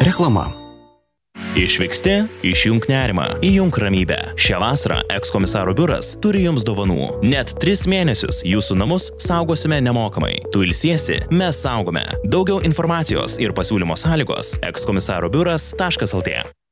Reklama. Išvyksti, išjunk nerimą, įjunk ramybę. Šią vasarą ekskomisaro biuras turi jums dovanų. Net 3 mėnesius jūsų namus saugosime nemokamai. Tu ilsiesi, mes saugome. Daugiau informacijos ir pasiūlymo sąlygos ekskomisaro biuras.lt